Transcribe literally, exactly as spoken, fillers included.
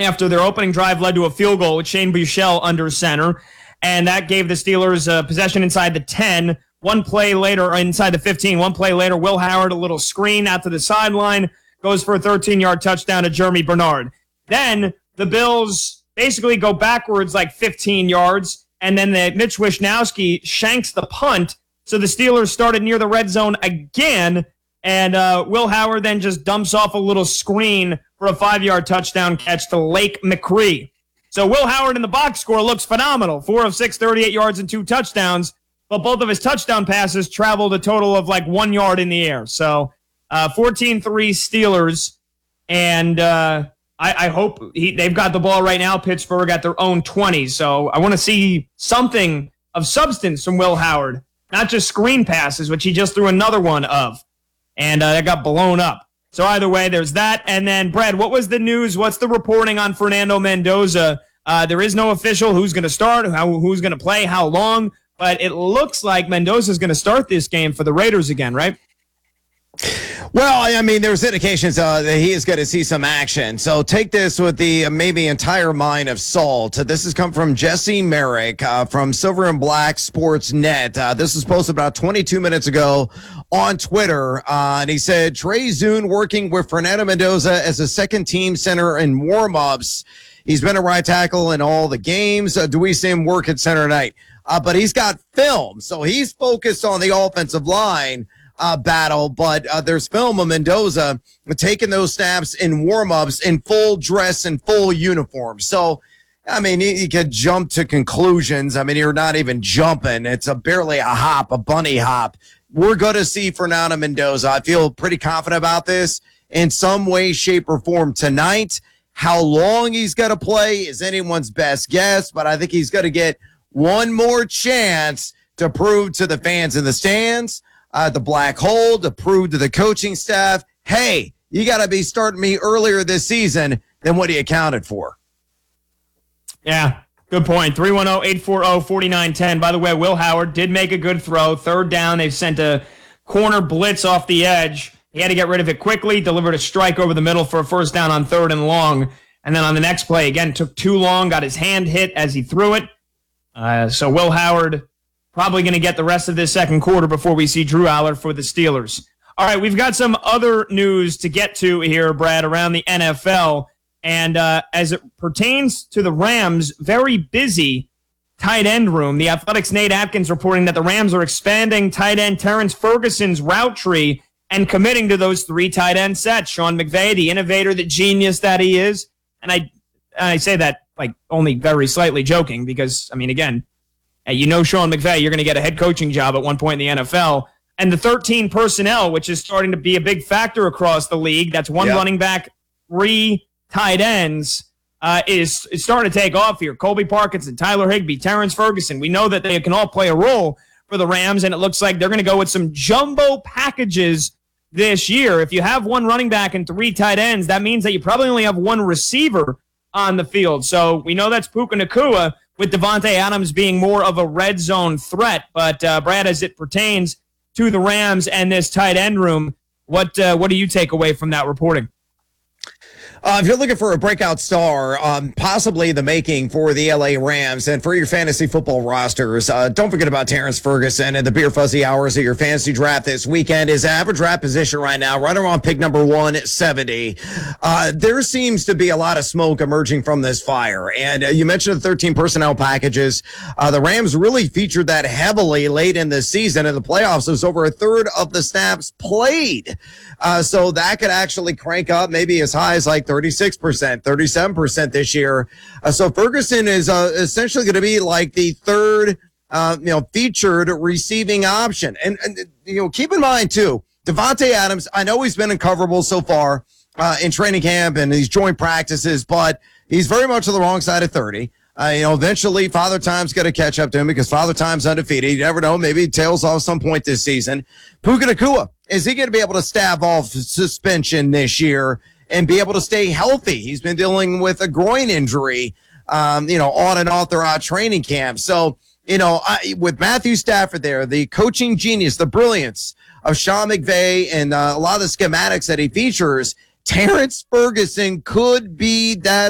after their opening drive led to a field goal with Shane Buechele under center, and that gave the Steelers uh, possession inside the ten. One play later, or inside the fifteen, one play later, Will Howard, a little screen out to the sideline, goes for a thirteen-yard touchdown to Jeremy Bernard. Then the Bills basically go backwards like fifteen yards, and then the Mitch Wishnowsky shanks the punt, so the Steelers started near the red zone again, and uh, Will Howard then just dumps off a little screen for a five-yard touchdown catch to Lake McCree. So Will Howard in the box score looks phenomenal, four of six, thirty-eight yards and two touchdowns, but both of his touchdown passes traveled a total of like one yard in the air. So uh, fourteen three Steelers, and uh, I, I hope he, they've got the ball right now, Pittsburgh, at their own twenty. So I want to see something of substance from Will Howard, not just screen passes, which he just threw another one of, and uh, that got blown up. So either way, there's that. And then, Brad, what was the news? What's the reporting on Fernando Mendoza? Uh, there is no official who's going to start, how, who's going to play, how long, but it looks like Mendoza's going to start this game for the Raiders again, right? Well, I mean, there's indications uh, that he is going to see some action. So take this with the uh, maybe entire mind of salt. This has come from Jesse Merrick uh, from Silver and Black Sports Net. Uh, this was posted about twenty-two minutes ago on Twitter. Uh, and he said, Trey Zune working with Fernando Mendoza as a second team center in warm-ups. He's been a right tackle in all the games. Uh, do we see him work at center tonight? Uh, but he's got film, so he's focused on the offensive line uh, battle. But uh, there's film of Mendoza taking those snaps in warm-ups in full dress and full uniform. So, I mean, you, you could jump to conclusions. I mean, you're not even jumping. It's a barely a hop, a bunny hop. We're going to see Fernando Mendoza. I feel pretty confident about this in some way, shape, or form tonight. How long he's going to play is anyone's best guess, but I think he's going to get one more chance to prove to the fans in the stands, uh, the black hole, to prove to the coaching staff, hey, you got to be starting me earlier this season than what he accounted for. Yeah, good point. three one zero, eight four zero, four nine one zero. By the way, Will Howard did make a good throw. Third down, they've sent a corner blitz off the edge. He had to get rid of it quickly, delivered a strike over the middle for a first down on third and long. And then on the next play, again, took too long, got his hand hit as he threw it. Uh, so Will Howard probably going to get the rest of this second quarter before we see Drew Aller for the Steelers. All right, we've got some other news to get to here, Brad, around the N F L. And uh, as it pertains to the Rams, very busy tight end room. The Athletic's Nate Atkins reporting that the Rams are expanding tight end Terrence Ferguson's route tree and committing to those three tight end sets. Sean McVay, the innovator, the genius that he is. And I, I say that like only very slightly joking because, I mean, again, you know Sean McVay, you're going to get a head coaching job at one point in the N F L. And the thirteen personnel, which is starting to be a big factor across the league, that's one yep. running back, three tight ends, uh, is, is starting to take off here. Colby Parkinson, Tyler Higbee, Terrence Ferguson. We know that they can all play a role for the Rams, and it looks like they're going to go with some jumbo packages this year. If you have one running back and three tight ends, that means that you probably only have one receiver on the field. So we know that's Puka Nacua, with Devontae Adams being more of a red zone threat. But, uh, Brad, as it pertains to the Rams and this tight end room, what uh, what do you take away from that reporting? Uh, if you're looking for a breakout star, um, possibly the making for the L A Rams and for your fantasy football rosters, uh, don't forget about Terrence Ferguson and the beer fuzzy hours of your fantasy draft this weekend. His average draft position right now, right around pick number one seventy. Uh, there seems to be a lot of smoke emerging from this fire. And uh, you mentioned the thirteen personnel packages. Uh, the Rams really featured that heavily late in the season. In the playoffs, it was over a third of the snaps played. Uh, so that could actually crank up maybe as high as like thirty-six percent, thirty-seven percent this year. Uh, so Ferguson is uh, essentially going to be like the third, uh, you know, featured receiving option. And, and, you know, keep in mind, too, Devontae Adams, I know he's been uncoverable so far uh, in training camp and these joint practices, but he's very much on the wrong side of thirty. Uh, you know, eventually Father Time's going to catch up to him because Father Time's undefeated. You never know. Maybe he tails off some point this season. Puka Nacua, is he going to be able to stave off suspension this year and be able to stay healthy? He's been dealing with a groin injury, um, you know, on and off throughout training camp. So, you know, I, with Matthew Stafford there, the coaching genius, the brilliance of Sean McVay and uh, a lot of the schematics that he features, Terrence Ferguson could be that